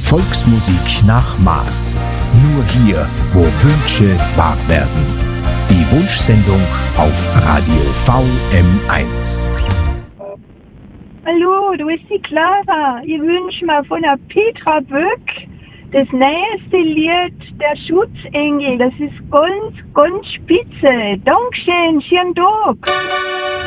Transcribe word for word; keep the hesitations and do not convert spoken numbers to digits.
Volksmusik nach Maß. Nur hier, wo Wünsche wahr werden. Die Wunschsendung auf Radio V M eins. Hallo, du bist die Clara. Ich wünsche mir von der Petra Böck das nächste Lied, der Schutzengel. Das ist ganz, ganz spitze. Dankeschön, schönen Tag.